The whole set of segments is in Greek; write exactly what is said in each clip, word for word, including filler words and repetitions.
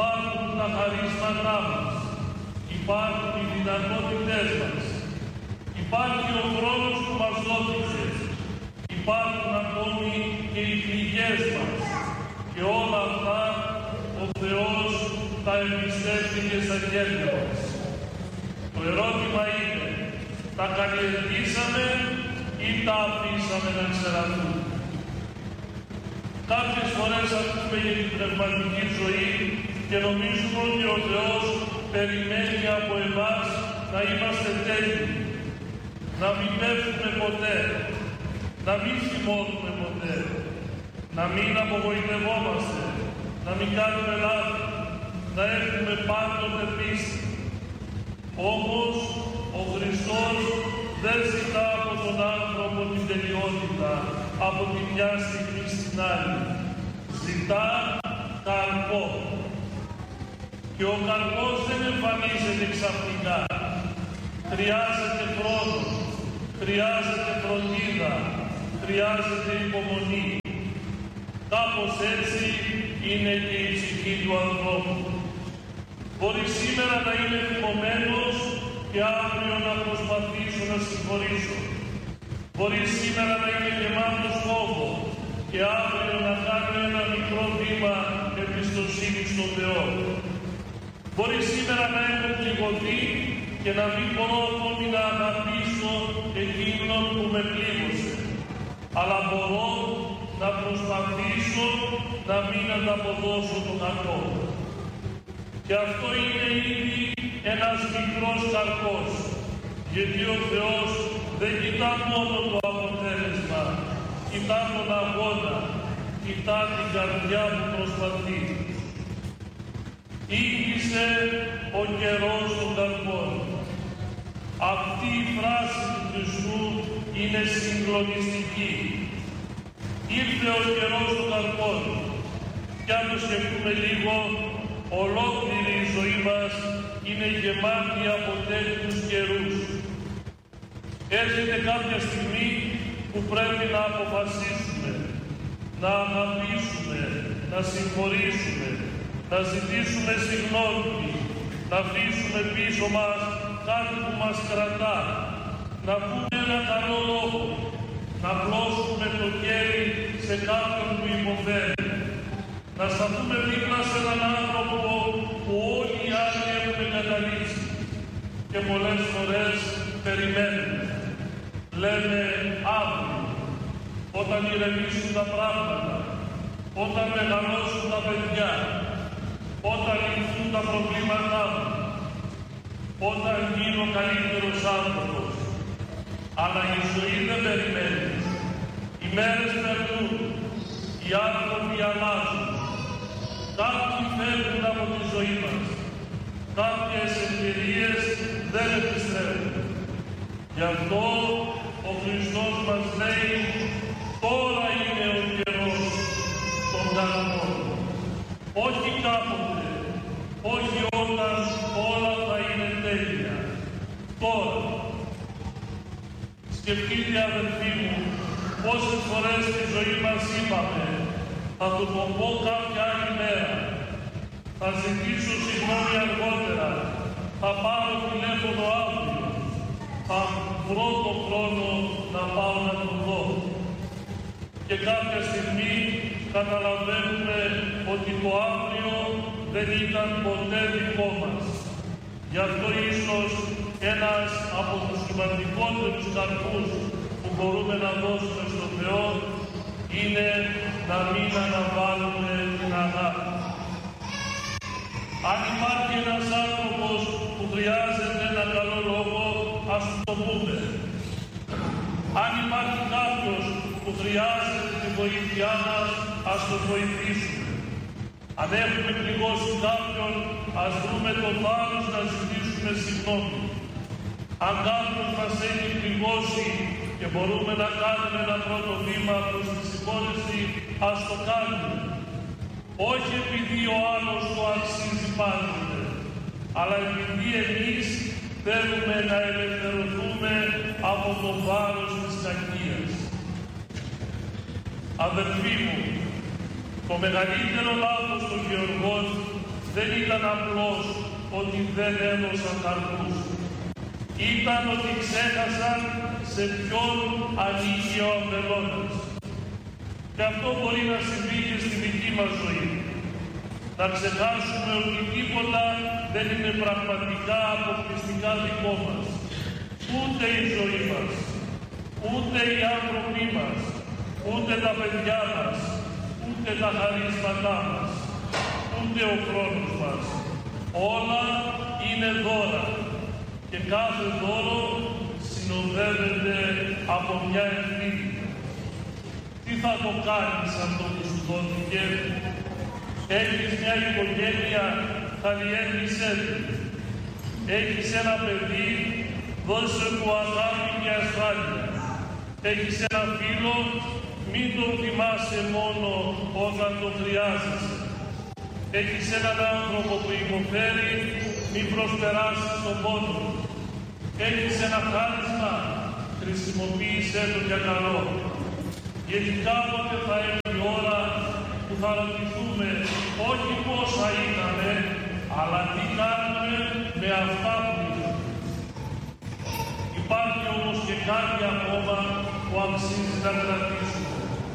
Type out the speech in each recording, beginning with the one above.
υπάρχουν τα χαρίσματά μας, υπάρχουν οι δυνατότητές μας, υπάρχει ο χρόνος που μας δόθηκε, υπάρχουν ακόμη και οι πληγές μας και όλα αυτά ο Θεός τα εμπιστεύτηκε στα χέρια μας. Το ερώτημα είναι, τα καλλιεργήσαμε ή τα αφήσαμε να ξεραθούν? Κάποιες φορές ακούμε για την πνευματική ζωή και νομίζουμε ότι ο Θεός περιμένει από εμάς να είμαστε τέλειοι, να μην πέφτουμε ποτέ, να μην θυμώνουμε ποτέ, να μην απογοητευόμαστε, να μην κάνουμε λάθη, να έχουμε πάντοτε πίστη. Όμως ο Χριστός δεν ζητά από τον άνθρωπο την τελειότητα από τη μια στιγμή στην άλλη. Ζητά καρπό. Και ο καρπός δεν εμφανίζεται ξαφνικά. Χρειάζεται χρόνο, χρειάζεται φροντίδα, χρειάζεται υπομονή. Κάπως έτσι είναι και η ψυχή του ανθρώπου. Μπορεί σήμερα να είναι θυμωμένος και αύριο να προσπαθήσω να συγχωρήσω. Μπορεί σήμερα να είναι γεμάτος φόβο και αύριο να κάνω ένα μικρό βήμα εμπιστοσύνη στον Θεό. Μπορεί σήμερα να έχω πληγωθεί και να μην μπορώ ακόμη να αγαπήσω εκείνον που με πλήγωσε. Αλλά μπορώ να προσπαθήσω να μην ανταποδώσω το κακό. Και αυτό είναι ήδη ένας μικρός καρπός, γιατί ο Θεός δεν κοιτά μόνο το αποτέλεσμα, κοιτά τον αγώνα, κοιτά την καρδιά που προσπαθεί. Ήγησε ο καιρός των καρπών. Αυτή η φράση του Χριστού είναι συγκλονιστική. Ήρθε ο καιρός των καρπών. Κι αν το σκεφτούμε λίγο, ολόκληρη η ζωή μας είναι γεμάτη από τέτοιους καιρούς. Έρχεται κάποια στιγμή που πρέπει να αποφασίσουμε, να αγαπήσουμε, να συγχωρήσουμε, να ζητήσουμε συγγνώμη, να αφήσουμε πίσω μας κάτι που μας κρατά, να πούμε ένα καλό λόγο, να πλώσουμε το χέρι σε κάποιον που υποφέρει, να σταθούμε δίπλα σε έναν άνθρωπο που όλοι οι άλλοι έχουν καταλήξει και πολλές φορές περιμένουμε. Λέμε αύριο, όταν ηρεμήσουν τα πράγματα, όταν μεγαλώσουν τα παιδιά, όταν λυθούν τα προβλήματά μου, όταν γίνω καλύτερος άνθρωπος. Αλλά η ζωή δεν περιμένει. Οι μέρες περνούν, οι άνθρωποι αλλάζουν. Κάποιοι φεύγουν από τη ζωή μας. Κάποιες ευκαιρίες δεν επιστρέφουν. Γι' αυτό ο Χριστός μας λέει, τώρα είναι ο καιρός των καρπών. Όχι κάποτε, όχι όταν όλα θα είναι τέλεια. Τώρα. Σκεφτείτε, αδελφοί μου, πόσες φορές στη ζωή μας είπαμε, θα του το πω κάποια άλλη μέρα, θα ζητήσω συγγνώμη αργότερα, θα πάρω τηλέφωνο αύριο, θα βρω το χρόνο να πάω να τον δω. Και κάποια στιγμή καταλαβαίνουμε ότι το αύριο δεν ήταν ποτέ δικό μας. Γι' αυτό ίσως ένας από τους σημαντικότερους καρπούς που μπορούμε να δώσουμε στον Θεό είναι να μην αναβάλουμε την αγάπη. Αν υπάρχει ένας άνθρωπος που χρειάζεται ένα καλό λόγο, ας το πούμε. Αν υπάρχει κάποιος που χρειάζεται τη βοήθειά μας, ας το βοηθήσουμε. Αν έχουμε πληγώσει κάποιον, ας βρούμε το θάρρος να ζητήσουμε συγγνώμη. Αν κάποιος μας έχει πληγώσει και μπορούμε να κάνουμε ένα πρώτο βήμα προς τη συγχώρεση, ας το κάνουμε. Όχι επειδή ο άλλος το αξίζει πάντοτε, αλλά επειδή εμείς θέλουμε να ελευθερωθούμε από το βάρος της κακίας. Αδελφοί μου, το μεγαλύτερο λάθος των γεωργών δεν ήταν απλώς ότι δεν έδωσαν καρπούς. Ήταν ότι ξέχασαν σε ποιον ανήκει ο αμπελώνας. Και αυτό μπορεί να συμβεί και στη δική μας ζωή. Να ξεχάσουμε ότι τίποτα δεν είναι πραγματικά αποκλειστικά δικό μας. Ούτε η ζωή μας, ούτε οι άνθρωποι μας, ούτε τα παιδιά μας, ούτε τα χαρίσματά μας, ούτε ο χρόνος μας. Όλα είναι δώρα και κάθε δώρο συνοδεύεται από μια ευθύνη. Τι θα το κάνεις αυτό που σου δόθηκε? Έχεις μια οικογένεια, καλλιέργησέ τη. Έχεις ένα παιδί, δώσε του αγάπη και ασφάλεια. Έχεις ένα φίλο, μην τον θυμάσαι μόνο όταν το χρειάζεσαι. Έχεις έναν άνθρωπο που υποφέρει, μην προσπεράσεις τον πόνο. Έχεις ένα χάρισμα, χρησιμοποίησέ το για καλό. Γιατί κάποτε θα έρθει η ώρα που θα ρωτηθούμε όχι πόσα είχαμε, αλλά τι κάνουμε με αυτά που είχαμε. Υπάρχει όμως και κάτι ακόμα που αξίζει να κρατήσουμε.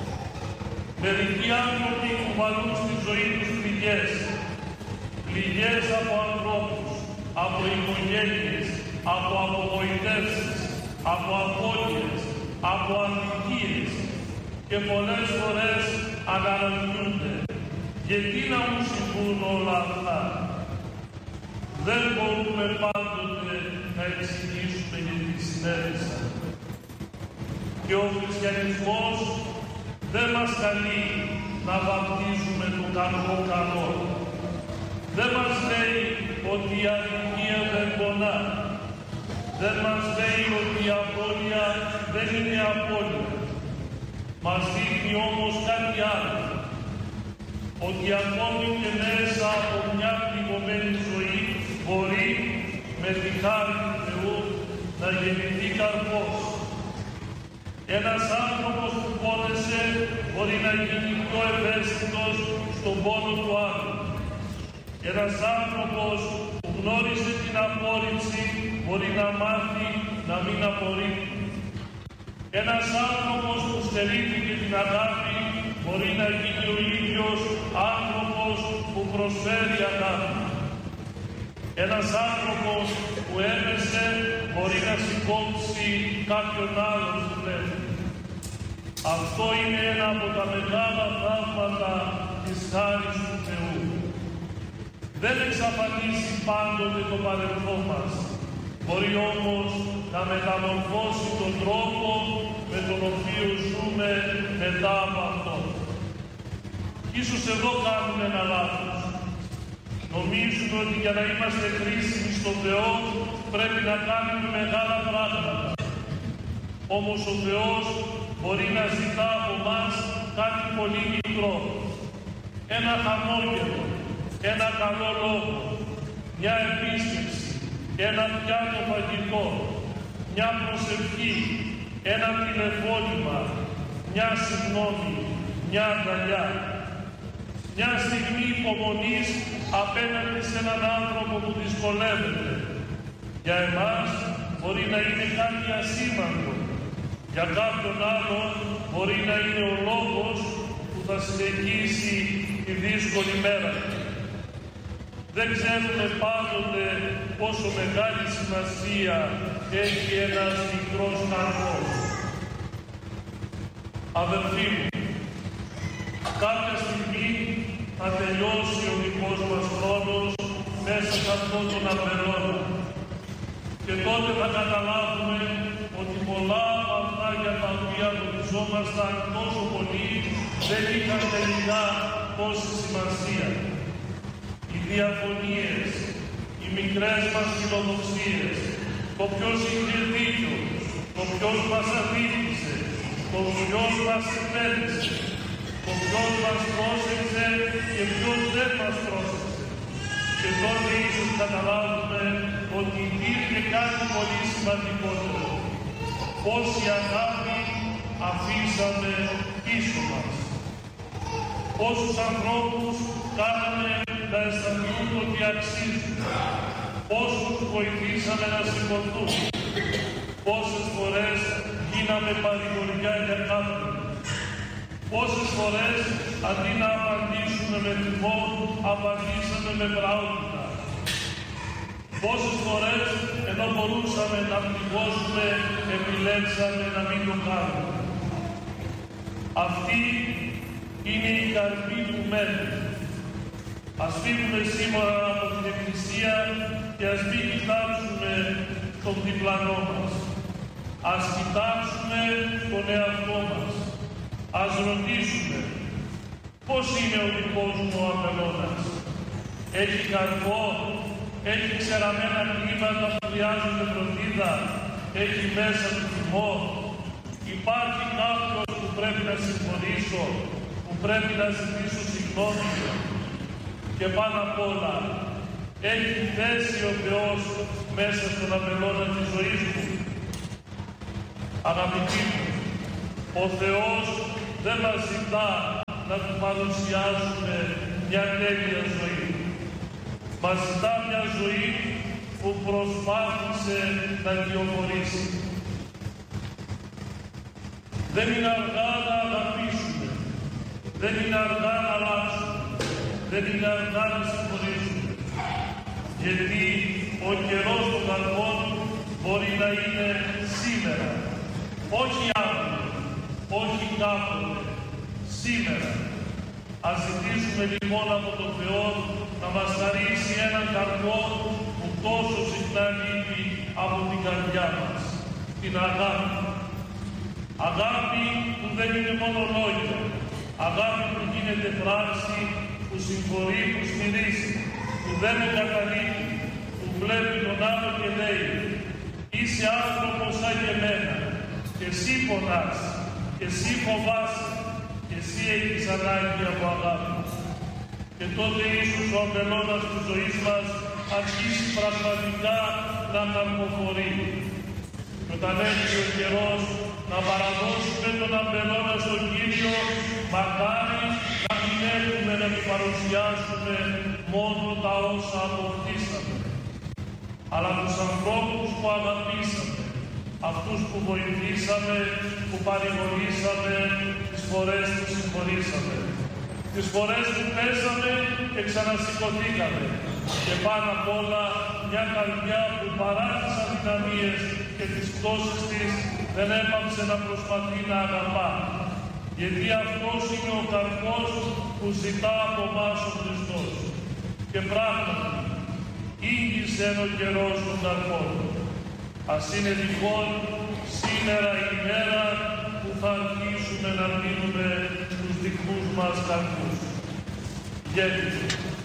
Μερικοί άνθρωποι κουβαλούν στη ζωή τους πληγές. Πληγές από ανθρώπους, από οικογένειες, από απογοητεύσεις, από απώλειες, από αδικίες. Και πολλές φορές αναρωτιούνται γιατί να μου συμβούν όλα αυτά. Δεν μπορούμε πάντοτε να εξηγήσουμε γιατί συνέβησαν. Και ο χριστιανισμός δεν μας καλεί να βαπτίζουμε τον κακό καλό. Δεν μας λέει ότι η αδικία δεν πονά. Δεν μας λέει ότι η απώλεια δεν είναι απώλεια. Μας δείχνει όμως κάτι άλλο. Ότι ακόμη και μέσα από μια πληγωμένη ζωή μπορεί με τη χάρη του Θεού να γεννηθεί καρπός. Ένας άνθρωπος που πόνεσε μπορεί να γίνει πιο ευαίσθητος στον πόνο του άλλου. Ένας άνθρωπος που γνώρισε την απόρριψη μπορεί να μάθει να μην απορρίπτει. Ένας άνθρωπος που στερήθηκε την αγάπη μπορεί να γίνει ο ίδιος άνθρωπος που προσφέρει αγάπη. Ένας άνθρωπος που έπεσε μπορεί να σηκώσει κάποιον άλλον του leven. Αυτό είναι ένα από τα μεγάλα θαύματα της χάρης του Θεού. Δεν εξαφανίσει πάντοτε το παρελθόν μας. Μπορεί όμως να μεταμορφώσει τον τρόπο με τον οποίο ζούμε μετά από αυτό. Ίσως εδώ κάνουμε ένα λάθος. Νομίζουμε ότι για να είμαστε χρήσιμοι στον Θεό πρέπει να κάνουμε μεγάλα πράγματα. Όμως ο Θεός μπορεί να ζητά από μας κάτι πολύ μικρό. Ένα χαμόγελο, ένα καλό λόγο, μια επίσκεψη, ένα πιάτο φαγητό, μια προσευχή, ένα τηλεφώνημα, μια συγγνώμη, μια αγκαλιά. Μια στιγμή υπομονής απέναντι σε έναν άνθρωπο που δυσκολεύεται. Για εμάς μπορεί να είναι κάτι ασήμαντο. Για κάποιον άλλον μπορεί να είναι ο λόγος που θα συνεχίσει τη δύσκολη μέρα. Δεν ξέρουμε πάντοτε πόσο μεγάλη σημασία έχει ένας μικρός καρπός. Αδελφοί μου, κάποια στιγμή θα τελειώσει ο δικός μας χρόνος μέσα σε αυτόν τον αμπελώνα. Και τότε θα καταλάβουμε ότι πολλά από αυτά για τα οποία νομιζόμασταν τόσο πολύ δεν είχαν τελικά τόση σημασία. Οι διαφωνίες, οι μικρές μας φιλοδοξίες, το ποιος είχε δίκιο, το ποιος μας αδίκησε, το ποιος μας επένδυσε, το ποιος μας πρόσεξε και ποιος δεν μας πρόσεξε. Και τότε ίσως καταλάβουμε ότι υπήρχε κάτι πολύ σημαντικότερο. Πόση αγάπη αφήσαμε πίσω μας. Πόσους ανθρώπους κάναμε να αισθανθούν ότι αξίζουν. Πόσους βοηθήσαμε να σηκωθούν. Πόσες φορές γίναμε παρηγοριά για κάποιον. Πόσες φορές αντί να απαντήσουμε με θυμό, απαντήσαμε με πραότητα. Πόσες φορές ενώ μπορούσαμε να πληγώσουμε, επιλέξαμε να μην το κάνουμε. Αυτή είναι η καρπή του μένει. Ας φύγουμε σήμερα από την Εκκλησία και ας μην κοιτάξουμε τον διπλανό μας. Ας κοιτάξουμε τον εαυτό μας. Ας ρωτήσουμε πώς είναι ο δικός μου ο απελώνας. Έχει καρπό, έχει ξεραμένα κλίματα που χρειάζονται φροντίδα, έχει μέσα του θυμό. Υπάρχει κάποιος που πρέπει να συγχωρήσω, που πρέπει να ζητήσω συγγνώμη. Και πάνω απ' όλα, έχει θέση ο Θεός μέσα στον απελώνα της ζωής μου. Αγαπητοί μου, ο Θεός δεν μας ζητά να του παρουσιάσουμε μια τέλεια ζωή. Μας ζητά μια ζωή που προσπάθησε να κυοφορήσει. Δεν είναι αργά να αγαπήσουμε. Δεν είναι αργά να αλλάξουμε. Δεν είναι αργά να συγχωρήσουμε. Γιατί ο καιρός των καρπών μπορεί να είναι σήμερα. Όχι αύριο. Όχι κάποτε. Σήμερα. Ας ζητήσουμε λοιπόν από τον Θεό να μας χαρίσει έναν καρπό που τόσο συχνά λείπει από την καρδιά μας. Την αγάπη. Αγάπη που δεν είναι μόνο λόγια. Αγάπη που γίνεται πράξη, που συγχωρεί, που στηρίζει, που δεν εγκαταλείπει, που βλέπει τον άλλο και λέει «Είσαι άνθρωπος σαν και εμένα, και εσύ πονάς, και εσύ φοβάσαι, και εσύ έχεις ανάγκη από αγάπη». Και τότε ίσως ο αμπελώνας της ζωής μας αρχίσει πραγματικά να καρποφορεί. Και όταν έρθει ο καιρός να παραδώσουμε τον αμπελώνα στον Κύριο, μακάρι να μην έχουμε να μην παρουσιάσουμε μόνο τα όσα αποκτήσαμε, αλλά τους ανθρώπους που αγαπήσαμε, αυτούς που βοηθήσαμε, που παρηγορήσαμε, τις φορές που συγχωρήσαμε, τις φορές που πέσαμε και ξανασηκωθήκαμε, και πάνω απ' όλα μια καρδιά που παρά τις αδυναμίες και τις πτώσεις της δεν έπαψε να προσπαθεί να αγαπά. Γιατί αυτός είναι ο καρπός που ζητά από εμάς ο Χριστός. Και πράγματι, ήγησε ο καιρός των καρπών. Ας είναι λοιπόν σήμερα η μέρα που θα αρχίσουμε να δίνουμε τους δικούς μας καρπούς. Γιατί